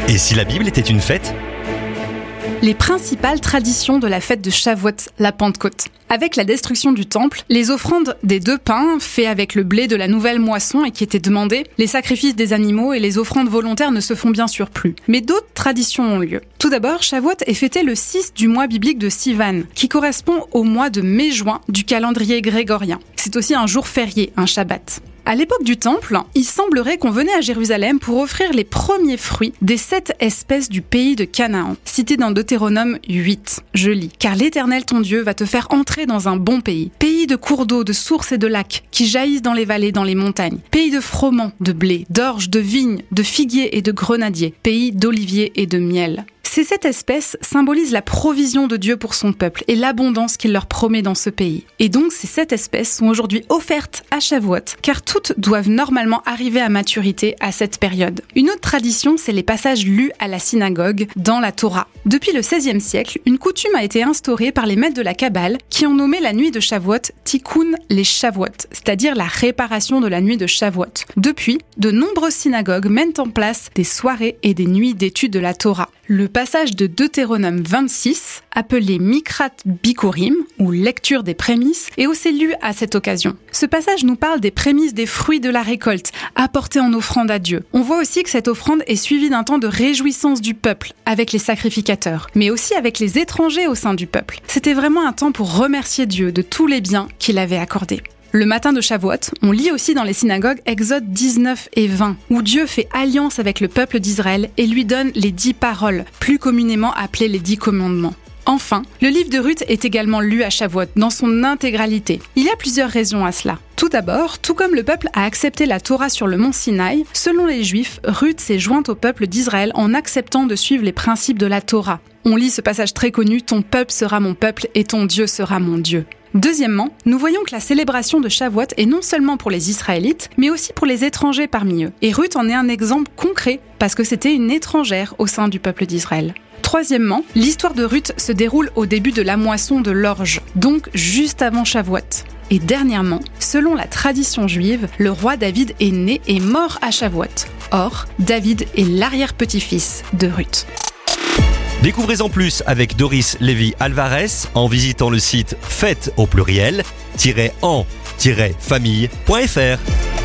Et si la Bible était une fête ? Les principales traditions de la fête de Shavuot, la Pentecôte. Avec la destruction du temple, les offrandes des 2 pains, faits avec le blé de la nouvelle moisson et qui étaient demandés, les sacrifices des animaux et les offrandes volontaires ne se font bien sûr plus. Mais d'autres traditions ont lieu. Tout d'abord, Shavuot est fêté le 6 du mois biblique de Sivan, qui correspond au mois de mai-juin du calendrier grégorien. C'est aussi un jour férié, un Shabbat. À l'époque du Temple, il semblerait qu'on venait à Jérusalem pour offrir les premiers fruits des 7 espèces du pays de Canaan, cités dans Deutéronome 8. Je lis. « Car l'Éternel ton Dieu va te faire entrer dans un bon pays, pays de cours d'eau, de sources et de lacs, qui jaillissent dans les vallées, dans les montagnes, pays de froment, de blé, d'orge, de vignes, de figuiers et de grenadiers, pays d'oliviers et de miel. » Ces 7 espèces symbolisent la provision de Dieu pour son peuple et l'abondance qu'il leur promet dans ce pays. Et donc ces 7 espèces sont aujourd'hui offertes à Shavuot, car toutes doivent normalement arriver à maturité à cette période. Une autre tradition, c'est les passages lus à la synagogue dans la Torah. Depuis le XVIe siècle, une coutume a été instaurée par les maîtres de la Kabbale qui ont nommé la nuit de Shavuot Tikkun les Shavuot, c'est-à-dire la réparation de la nuit de Shavuot. Depuis, de nombreuses synagogues mettent en place des soirées et des nuits d'études de la Torah. Le passage de Deutéronome 26, appelé Mikrat Bikurim, ou lecture des prémices, est aussi lu à cette occasion. Ce passage nous parle des prémices des fruits de la récolte, apportés en offrande à Dieu. On voit aussi que cette offrande est suivie d'un temps de réjouissance du peuple, avec les sacrificateurs, mais aussi avec les étrangers au sein du peuple. C'était vraiment un temps pour remercier Dieu de tous les biens qu'il avait accordés. Le matin de Shavuot, on lit aussi dans les synagogues Exode 19 et 20, où Dieu fait alliance avec le peuple d'Israël et lui donne les 10 paroles, plus communément appelées les 10 commandements. Enfin, le livre de Ruth est également lu à Shavuot dans son intégralité. Il y a plusieurs raisons à cela. Tout d'abord, tout comme le peuple a accepté la Torah sur le mont Sinaï, selon les Juifs, Ruth s'est jointe au peuple d'Israël en acceptant de suivre les principes de la Torah. On lit ce passage très connu « Ton peuple sera mon peuple et ton Dieu sera mon Dieu ». Deuxièmement, nous voyons que la célébration de Shavuot est non seulement pour les Israélites, mais aussi pour les étrangers parmi eux. Et Ruth en est un exemple concret, parce que c'était une étrangère au sein du peuple d'Israël. Troisièmement, l'histoire de Ruth se déroule au début de la moisson de l'orge, donc juste avant Shavuot. Et dernièrement, selon la tradition juive, le roi David est né et mort à Shavuot. Or, David est l'arrière-petit-fils de Ruth. Découvrez-en plus avec Doris Lévy Alvarez en visitant le site fête au pluriel-en-famille.fr.